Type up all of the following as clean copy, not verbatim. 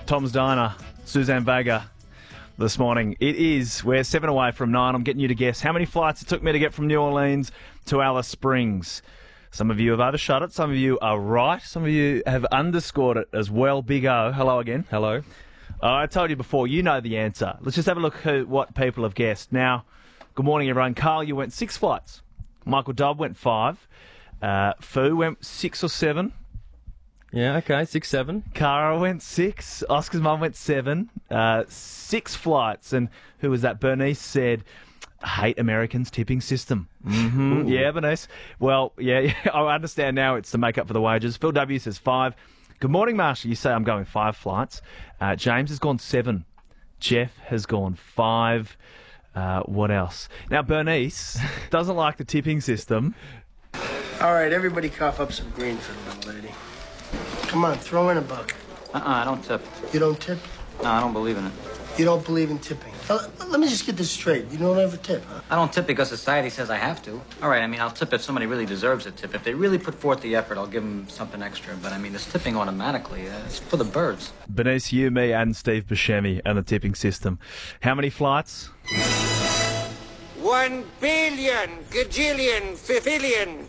Tom's Diner, Suzanne Vega this morning. We're 7 away from 9. I'm getting you to guess how many flights it took me to get from New Orleans to Alice Springs. Some of you have overshot it. Some of you are right. Some of you have underscored it as well. Big O. Hello again. Hello. I told you before, you know the answer. Let's just have a look at what people have guessed. Now, good morning, everyone. Carl, you went 6 flights. Michael Dobb went 5. Fu went 6 or 7. Yeah, okay, 6, 7. Cara went 6. Oscar's mum went 7. 6 flights. And who was that? Bernice said, hate Americans' tipping system. Mm-hmm. Yeah, Bernice. Well, yeah, I understand now it's to make up for the wages. Phil W says 5. Good morning, Marsha. You say I'm going 5 flights. James has gone 7. Jeff has gone 5. What else? Now, Bernice doesn't like the tipping system. All right, everybody cough up some green for the little lady. Come on, throw in a buck. I don't tip. You don't tip? No, I don't believe in it. You don't believe in tipping? Let me just get this straight. You don't ever tip, huh? I don't tip because society says I have to. All right, I'll tip if somebody really deserves a tip. If they really put forth the effort, I'll give them something extra. But, this tipping automatically, it's for the birds. Bernice, you, me, and Steve Buscemi and the tipping system. How many flights? 1 billion, gajillion, fifillion,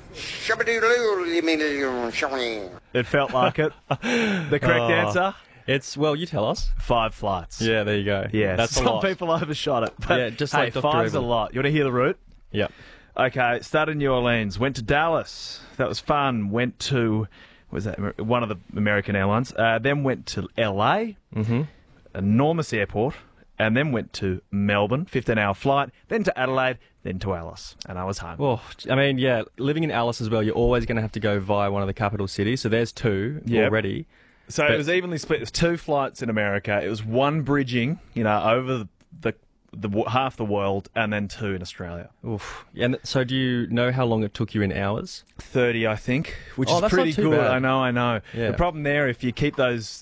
It felt like it. The correct answer? Well, you tell us. 5 flights. Yeah, there you go. Yeah, that's some a lot. people overshot it. But Yeah, just hey, like Dr. 5's a Evil. lot. You want to hear the route? Yep. Okay, started in New Orleans, went to Dallas. That was fun. Went to, one of the American airlines. Then went to LA, enormous airport, and then went to Melbourne, 15-hour flight, then to Adelaide, then to Alice, and I was home. Well, yeah, living in Alice as well, you're always going to have to go via one of the capital cities, so there's 2 already. So it was evenly split. It was 2 flights in America. It was 1 bridging, over the half the world, and then 2 in Australia. Oof. And so do you know how long it took you in hours? 30, I think, which is that's pretty not too good. bad. I know. Yeah. The problem there, if you keep those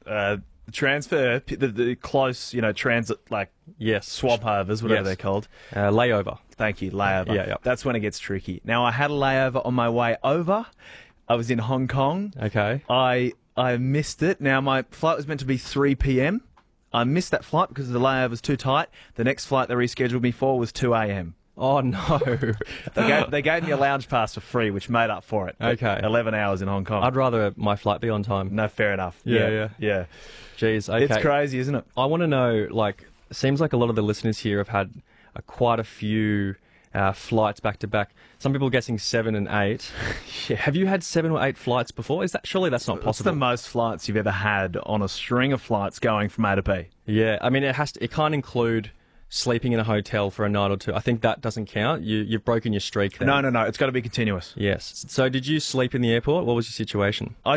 transfer, the close, transit, swap overs, whatever they're called. Layover. Thank you, layover. Yeah. That's when it gets tricky. Now, I had a layover on my way over. I was in Hong Kong. Okay. I missed it. Now, my flight was meant to be 3 p.m. I missed that flight because the layover was too tight. The next flight they rescheduled me for was 2 a.m. Oh, no. They gave me a lounge pass for free, which made up for it. Okay. 11 hours in Hong Kong. I'd rather my flight be on time. No, fair enough. Yeah. Jeez, okay. It's crazy, isn't it? I want to know, it seems like a lot of the listeners here have had quite a few flights back to back. Some people guessing 7 and 8. Yeah. Have you had 7 or 8 flights before? Surely that's not possible. What's the most flights you've ever had on a string of flights going from A to B? Yeah, it can't include sleeping in a hotel for a night or 2. I think that doesn't count. You've broken your streak there. No. It's got to be continuous. Yes. So did you sleep in the airport? What was your situation? I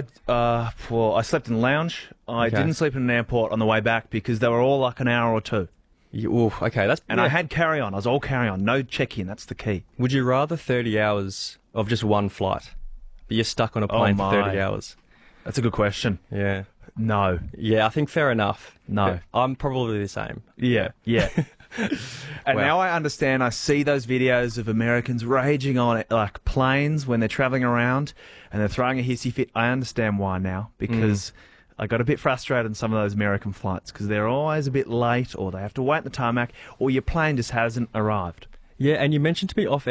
slept in the lounge. I didn't sleep in an airport on the way back because they were all an hour or 2. Okay, I had carry-on. I was all carry-on. No check-in. That's the key. Would you rather 30 hours of just one flight, but you're stuck on a plane for 30 hours? That's a good question. Yeah. No. Yeah, I think fair enough. No. I'm probably the same. Yeah. And now I understand. I see those videos of Americans raging on planes when they're travelling around and they're throwing a hissy fit. I understand why now, because I got a bit frustrated in some of those American flights because they're always a bit late, or they have to wait in the tarmac, or your plane just hasn't arrived. Yeah, and you mentioned to me off